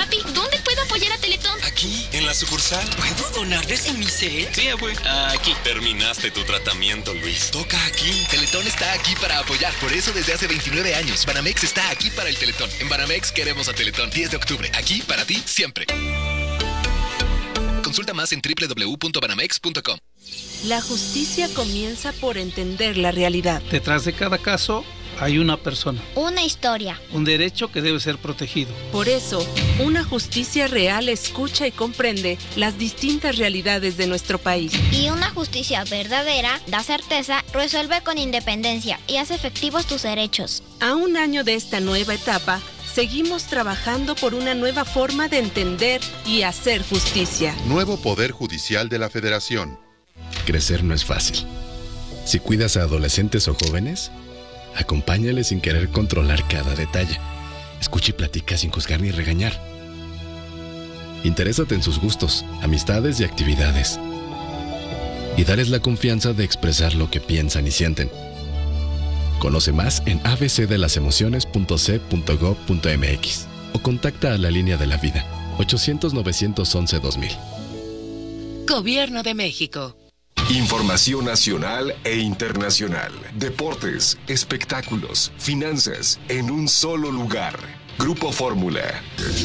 Papi, ¿dónde puedo apoyar a Teletón? Aquí, en la sucursal. ¿Puedo donar desde mi cel? Sí, abue. Aquí. Terminaste tu tratamiento, Luis. Toca aquí. Teletón está aquí para apoyar. Por eso desde hace 29 años, Banamex está aquí para el Teletón. En Banamex queremos a Teletón. 10 de octubre. Aquí para ti, siempre. Consulta más en www.banamex.com. La justicia comienza por entender la realidad. Detrás de cada caso hay una persona. Una historia. Un derecho que debe ser protegido. Por eso, una justicia real escucha y comprende las distintas realidades de nuestro país. Y una justicia verdadera da certeza, resuelve con independencia y hace efectivos tus derechos. A un año de esta nueva etapa, seguimos trabajando por una nueva forma de entender y hacer justicia. Nuevo Poder Judicial de la Federación. Crecer no es fácil. Si cuidas a adolescentes o jóvenes, acompáñales sin querer controlar cada detalle. Escucha y platica sin juzgar ni regañar. Interésate en sus gustos, amistades y actividades. Y dales la confianza de expresar lo que piensan y sienten. Conoce más en abcdelasemociones.c.gov.mx o contacta a la Línea de la Vida, 800-911-2000. Gobierno de México. Información nacional e internacional. Deportes, espectáculos, finanzas, en un solo lugar. Grupo Fórmula.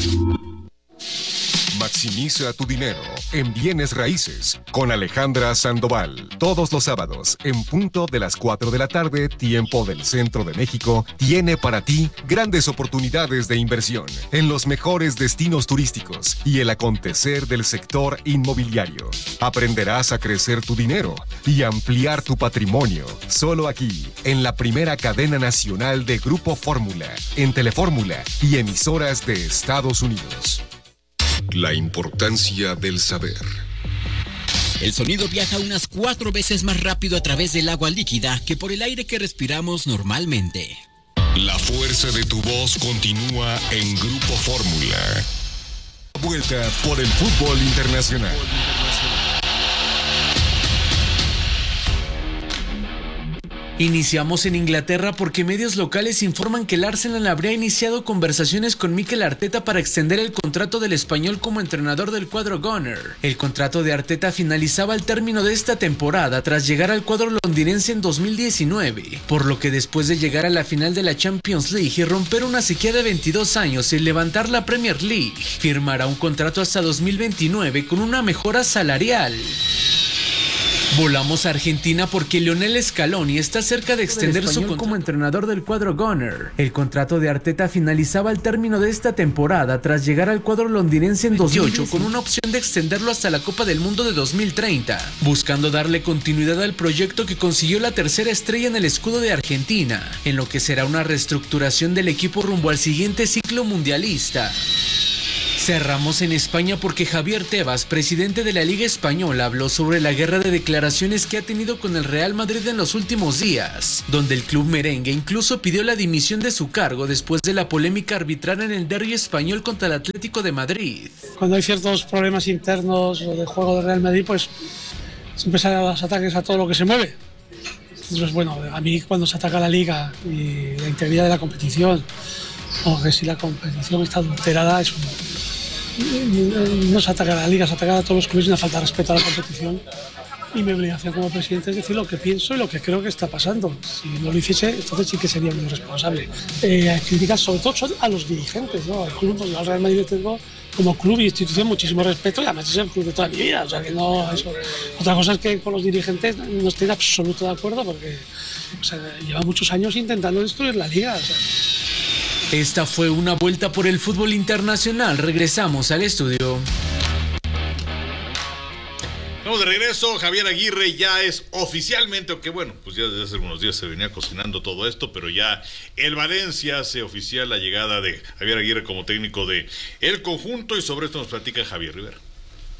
Maximiza tu dinero en bienes raíces con Alejandra Sandoval. Todos los sábados, en punto de las 4 de la tarde, tiempo del Centro de México, tiene para ti grandes oportunidades de inversión en los mejores destinos turísticos y el acontecer del sector inmobiliario. Aprenderás a crecer tu dinero y ampliar tu patrimonio. Solo aquí, en la primera cadena nacional de Grupo Fórmula, en Telefórmula y emisoras de Estados Unidos. La importancia del saber. El sonido viaja unas 4 veces más rápido a través del agua líquida que por el aire que respiramos normalmente. La fuerza de tu voz continúa en Grupo Fórmula. Vuelta por el fútbol internacional. Iniciamos en Inglaterra porque medios locales informan que el Arsenal habría iniciado conversaciones con Mikel Arteta para extender el contrato del español como entrenador del cuadro Gunner. El contrato de Arteta finalizaba al término de esta temporada tras llegar al cuadro londinense en 2019, por lo que después de llegar a la final de la Champions League y romper una sequía de 22 años y levantar la Premier League, firmará un contrato hasta 2029 con una mejora salarial. Volamos a Argentina porque Lionel Scaloni está cerca de extender su contrato como entrenador del cuadro Gunner. El contrato de Arteta finalizaba al término de esta temporada tras llegar al cuadro londinense en 2008 con una opción de extenderlo hasta la Copa del Mundo de 2030, buscando darle continuidad al proyecto que consiguió la tercera estrella en el escudo de Argentina, en lo que será una reestructuración del equipo rumbo al siguiente ciclo mundialista. Cerramos en España porque Javier Tebas, presidente de la Liga Española, habló sobre la guerra de declaraciones que ha tenido con el Real Madrid en los últimos días, donde el club merengue incluso pidió la dimisión de su cargo después de la polémica arbitral en el derbi español contra el Atlético de Madrid. Cuando hay ciertos problemas internos o de juego del Real Madrid, pues siempre salen los ataques a todo lo que se mueve. Entonces, bueno, a mí cuando se ataca la Liga y la integridad de la competición, o que si la competición está adulterada, no se ataca a la Liga, se ataca a todos los clubes, y una falta de respeto a la competición. Y mi obligación como presidente es decir lo que pienso y lo que creo que está pasando. Si no lo hiciese, entonces sí que sería muy responsable. Críticas sobre todo son a los dirigentes, ¿no? Al club, pues yo al Real Madrid tengo como club y institución muchísimo respeto, y además es el club de toda mi vida, o sea que no eso. Otra cosa es que con los dirigentes no estoy en absoluto de acuerdo porque lleva muchos años intentando destruir la Liga, o sea. Esta fue una vuelta por el fútbol internacional. Regresamos al estudio. Estamos de regreso. Javier Aguirre ya es oficialmente, aunque bueno, pues ya desde hace algunos días se venía cocinando todo esto, pero ya el Valencia hace oficial la llegada de Javier Aguirre como técnico de el conjunto, y sobre esto nos platica Javier Rivera.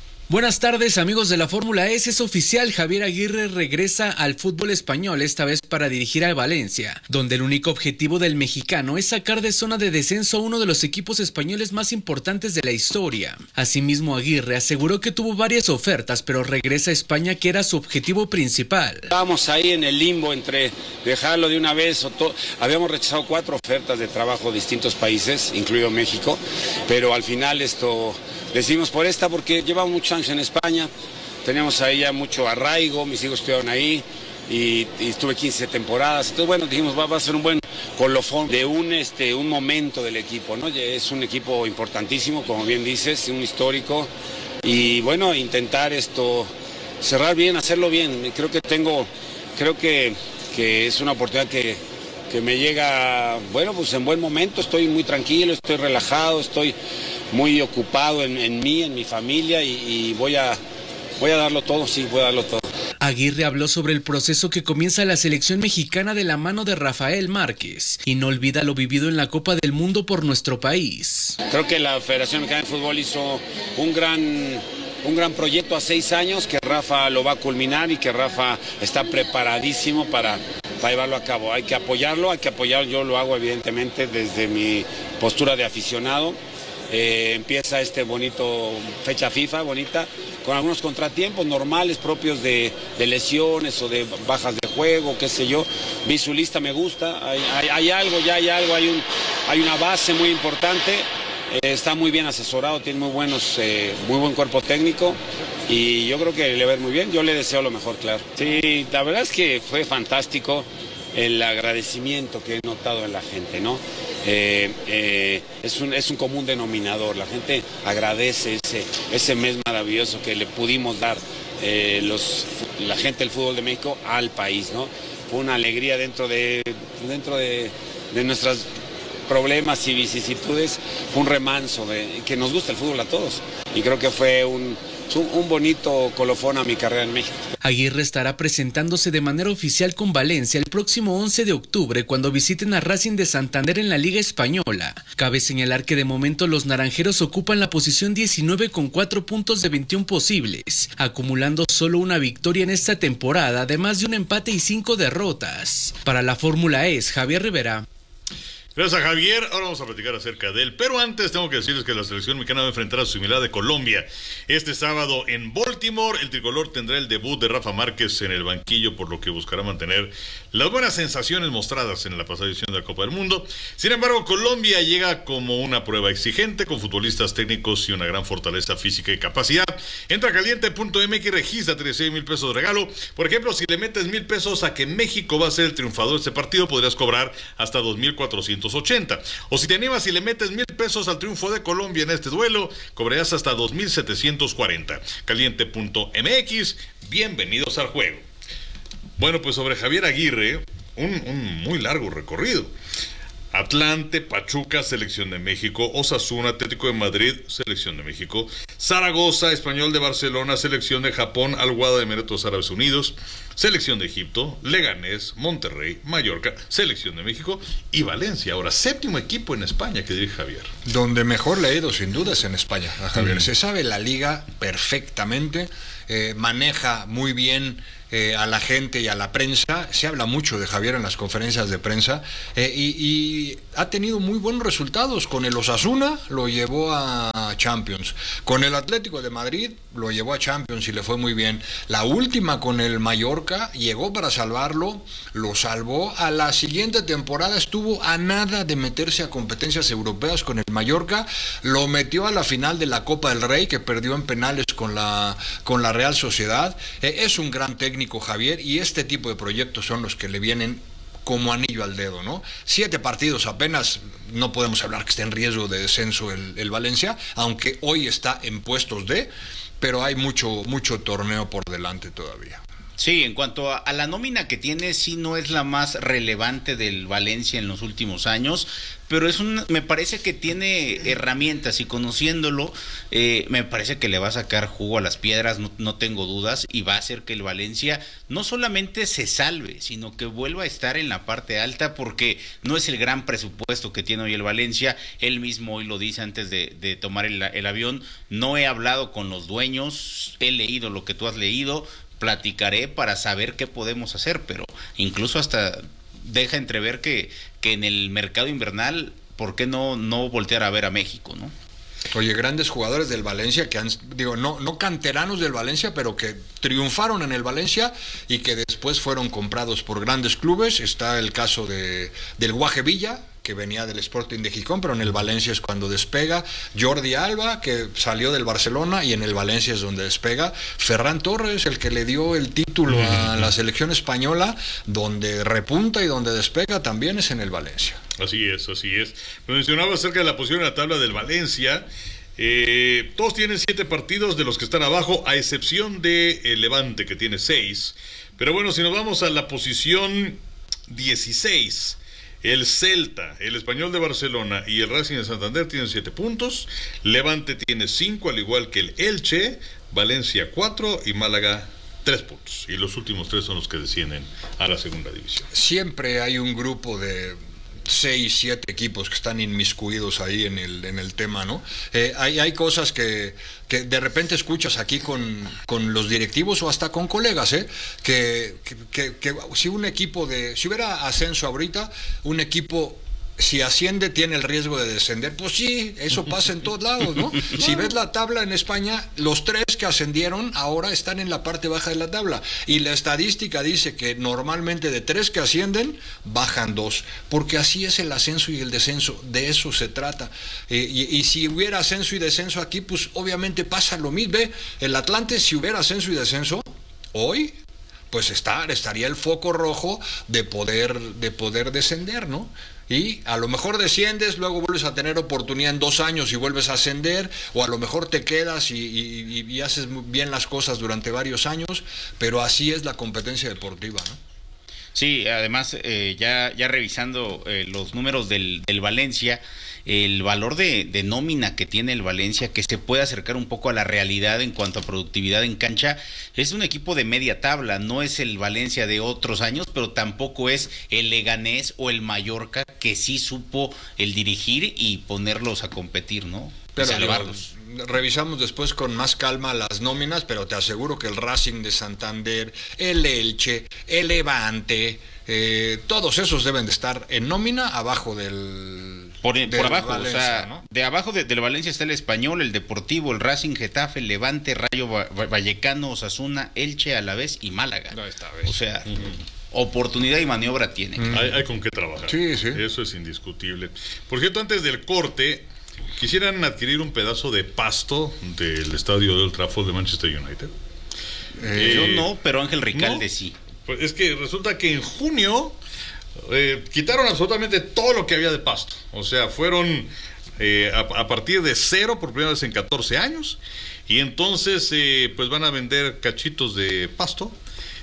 Buenas tardes, amigos de la Fórmula E. Es oficial, Javier Aguirre regresa al fútbol español, esta vez para dirigir al Valencia, donde el único objetivo del mexicano es sacar de zona de descenso a uno de los equipos españoles más importantes de la historia. Asimismo, Aguirre aseguró que tuvo varias ofertas, pero regresa a España, que era su objetivo principal. Estábamos ahí en el limbo entre dejarlo de una vez habíamos rechazado 4 ofertas de trabajo de distintos países, incluido México, pero al final decidimos por esta porque llevamos muchos años en España, teníamos ahí ya mucho arraigo, mis hijos estuvieron ahí y estuve 15 temporadas, entonces bueno, dijimos va a ser un buen colofón de un momento del equipo, ¿no? Es un equipo importantísimo, como bien dices, un histórico, y bueno, intentar cerrar bien, hacerlo bien. Creo que es una oportunidad que me llega, bueno, pues en buen momento. Estoy muy tranquilo, estoy relajado, estoy muy ocupado en mí, en mi familia, y voy a darlo todo, sí, voy a darlo todo. Aguirre habló sobre el proceso que comienza la selección mexicana de la mano de Rafael Márquez y no olvida lo vivido en la Copa del Mundo por nuestro país. Creo que la Federación Mexicana de Fútbol hizo un gran proyecto a 6 años, que Rafa lo va a culminar y que Rafa está preparadísimo para llevarlo a cabo. Hay que apoyarlo, yo lo hago evidentemente desde mi postura de aficionado. Empieza bonito fecha FIFA, bonita, con algunos contratiempos normales propios de lesiones o de bajas de juego, qué sé yo. Vi su lista, me gusta, hay algo, hay una base muy importante. Está muy bien asesorado, tiene muy buen cuerpo técnico y yo creo que le va a ir muy bien. Yo le deseo lo mejor, claro. Sí, la verdad es que fue fantástico el agradecimiento que he notado en la gente, ¿no? Es un común denominador. La gente agradece ese mes maravilloso que le pudimos dar la gente del fútbol de México al país, ¿no? Fue una alegría dentro de nuestras problemas y vicisitudes, fue un remanso que nos gusta el fútbol a todos, y creo que fue un bonito colofón a mi carrera en México. Aguirre estará presentándose de manera oficial con Valencia el próximo 11 de octubre cuando visiten a Racing de Santander en la Liga Española. Cabe señalar que de momento los naranjeros ocupan la posición 19 con 4 puntos de 21 posibles, acumulando solo una victoria en esta temporada, además de un empate y 5 derrotas. Para la Fórmula E, Javier Rivera. Gracias a Javier, ahora vamos a platicar acerca de él, pero antes tengo que decirles que la selección mexicana va a enfrentar a su similar de Colombia. Este sábado en Baltimore, el tricolor tendrá el debut de Rafa Márquez en el banquillo, por lo que buscará mantener las buenas sensaciones mostradas en la pasada edición de la Copa del Mundo. Sin embargo, Colombia llega como una prueba exigente, con futbolistas técnicos y una gran fortaleza física y capacidad. Entra a caliente.mx y registra 36,000 pesos de regalo. Por ejemplo, si le metes 1,000 pesos a que México va a ser el triunfador de este partido, podrías cobrar hasta 2,480. O si te animas y le metes 1,000 pesos al triunfo de Colombia en este duelo, cobrarás hasta 2,740. Caliente.mx, bienvenidos al juego. Bueno, pues sobre Javier Aguirre, un muy largo recorrido. Atlante, Pachuca, Selección de México, Osasuna, Atlético de Madrid, Selección de México, Zaragoza, Español de Barcelona, Selección de Japón, Al Wahda de Emiratos Árabes Unidos, Selección de Egipto, Leganés, Monterrey, Mallorca, Selección de México y Valencia. Ahora, 7º equipo en España que dirige Javier. Donde mejor le ha ido, sin duda, es en España, a Javier. Se sabe la liga perfectamente, maneja muy bien a la gente y a la prensa. Se habla mucho de Javier en las conferencias de prensa, y ha tenido muy buenos resultados. Con el Osasuna lo llevó a Champions, con el Atlético de Madrid lo llevó a Champions y le fue muy bien. La última con el Mallorca llegó para salvarlo, lo salvó. A la siguiente temporada estuvo a nada de meterse a competencias europeas con el Mallorca, lo metió a la final de la Copa del Rey, que perdió en penales con la Real Sociedad. Es un gran técnico Javier, y este tipo de proyectos son los que le vienen como anillo al dedo, ¿no? 7 partidos apenas, no podemos hablar que esté en riesgo de descenso el Valencia, aunque hoy está en puestos D, pero hay mucho torneo por delante todavía. Sí, en cuanto a la nómina que tiene, sí no es la más relevante del Valencia en los últimos años, pero me parece que tiene herramientas, y conociéndolo, me parece que le va a sacar jugo a las piedras, no tengo dudas, y va a hacer que el Valencia no solamente se salve, sino que vuelva a estar en la parte alta, porque no es el gran presupuesto que tiene hoy el Valencia. Él mismo hoy lo dice antes de tomar el avión: no he hablado con los dueños, he leído lo que tú has leído, platicaré para saber qué podemos hacer, pero incluso hasta deja entrever que en el mercado invernal, ¿por qué no voltear a ver a México, no? Oye, grandes jugadores del Valencia que no canteranos del Valencia, pero que triunfaron en el Valencia y que después fueron comprados por grandes clubes. Está el caso del Guaje Villa, que venía del Sporting de Gijón, pero en el Valencia es cuando despega. Jordi Alba, que salió del Barcelona y en el Valencia es donde despega. Ferran Torres, el que le dio el título a la selección española, donde repunta y donde despega también es en el Valencia. Así es. Mencionaba acerca de la posición en la tabla del Valencia. Todos tienen 7 partidos de los que están abajo, a excepción de el Levante, que tiene 6. Pero bueno, si nos vamos a la posición 16, el Celta, el Español de Barcelona y el Racing de Santander tienen 7 puntos. Levante tiene 5, al igual que el Elche. Valencia 4 y Málaga 3 puntos. Y los últimos 3 son los que descienden a la segunda división. Siempre hay un grupo de 6, 7 equipos que están inmiscuidos ahí en el tema, ¿no? Hay cosas que de repente escuchas aquí con los directivos o hasta con colegas, que si un equipo si hubiera ascenso ahorita, un equipo, si asciende, tiene el riesgo de descender. Pues sí, eso pasa en todos lados, ¿no? Si ves la tabla en España, los 3 que ascendieron ahora están en la parte baja de la tabla. Y la estadística dice que normalmente de 3 que ascienden, bajan 2. Porque así es el ascenso y el descenso. De eso se trata. Y si hubiera ascenso y descenso aquí, pues obviamente pasa lo mismo. Ve, el Atlante, si hubiera ascenso y descenso, hoy, pues estaría el foco rojo de poder descender, ¿no? Y a lo mejor desciendes, luego vuelves a tener oportunidad en 2 años y vuelves a ascender, o a lo mejor te quedas y haces bien las cosas durante varios años, pero así es la competencia deportiva, ¿no? Sí, además, ya revisando los números del Valencia, el valor de nómina que tiene el Valencia, que se puede acercar un poco a la realidad en cuanto a productividad en cancha, es un equipo de media tabla. No es el Valencia de otros años, pero tampoco es el Leganés o el Mallorca, que sí supo el dirigir y ponerlos a competir, ¿no? Pero salvarlos. Revisamos después con más calma las nóminas, pero te aseguro que el Racing de Santander, el Elche, el Levante, todos esos deben de estar en nómina abajo del por abajo, Valencia, o sea, ¿no? De abajo del Valencia está el Español, el Deportivo, el Racing, Getafe, el Levante, Rayo Vallecano, Osasuna, Elche, Alavés y Málaga. No, esta vez. O sea, oportunidad y maniobra tienen. Hay con qué trabajar. Sí. Eso es indiscutible. Por cierto, antes del corte, quisieran adquirir un pedazo de pasto del estadio de Old Trafford de Manchester United. Yo no, pero Ángel Ricalde ¿no? sí. Pues es que resulta que en junio quitaron absolutamente todo lo que había de pasto. O sea, fueron a partir de 0 por primera vez en 14 años. Y entonces pues van a vender cachitos de pasto,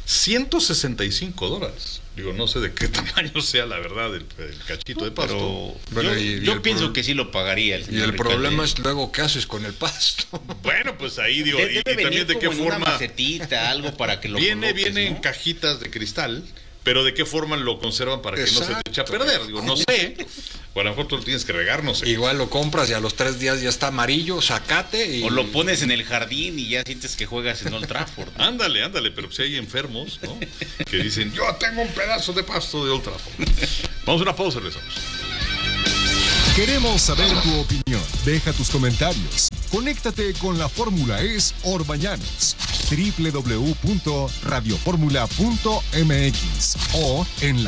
$165. Digo, no sé de qué tamaño sea la verdad el cachito de pasto. Pero yo pienso que sí lo pagaría el señor. Y el Ricalde. problema es luego qué haces con el pasto. Bueno, pues ahí digo, Debe y también de qué como en forma. una macetita, algo para que lo Viene coloques, en ¿no? cajitas de cristal, pero de qué forma lo conservan para que no se te eche a perder. Digo, no sé. O a lo mejor tú lo tienes que regar, no sé. Igual lo compras y a los 3 días ya está amarillo, sacate y... O lo pones en el jardín y ya sientes que juegas en Old Trafford, ¿no? Ándale, pero si hay enfermos, ¿no? Que dicen, yo tengo un pedazo de pasto de Old Trafford. Vamos a una pausa, regresamos. Queremos saber tu opinión. Deja tus comentarios. Conéctate con la Fórmula Es Orbañanos. www.radioformula.mx o en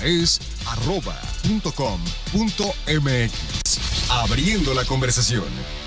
laformulaes.com.mx. Abriendo la conversación.